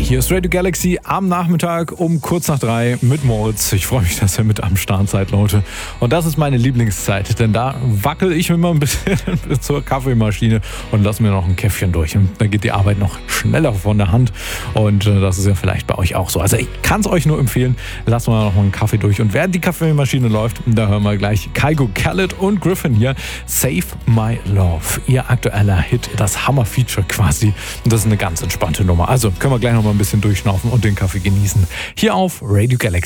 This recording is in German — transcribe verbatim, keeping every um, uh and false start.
Hier ist Radio Galaxy am Nachmittag um kurz nach drei mit Moritz. Ich freue mich, dass ihr mit am Start seid, Leute. Und das ist meine Lieblingszeit, denn da wackel ich immer ein bisschen zur Kaffeemaschine und lasse mir noch ein Käffchen durch. Und dann geht die Arbeit noch schneller von der Hand. Und das ist ja vielleicht bei euch auch so. Also ich kann es euch nur empfehlen, lasst mal noch mal einen Kaffee durch. Und während die Kaffeemaschine läuft, da hören wir gleich Kygo, Khaled und Griffin hier. Save My Love, ihr aktueller Hit, das Hammer-Feature quasi. Und das ist eine ganz entspannte Nummer. Also können wir gleich noch mal ein bisschen durchschnaufen und den Kaffee genießen. Hier auf Radio Galaxy.